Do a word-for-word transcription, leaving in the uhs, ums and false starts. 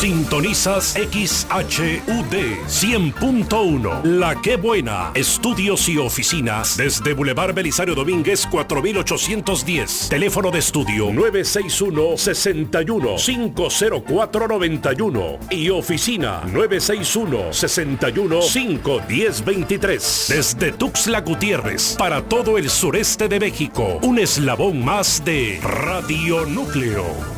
Sintonizas X H U D cien punto uno. La Qué Buena. Estudios y oficinas desde Boulevard Belisario Domínguez cuatro mil ochocientos diez. Teléfono de estudio nueve seis uno, seis uno, cinco cero cuatro, nueve uno y oficina nueve seis uno, seis uno, cinco uno cero, dos tres. Desde Tuxtla Gutiérrez para todo el sureste de México. Un eslabón más de Radio Núcleo.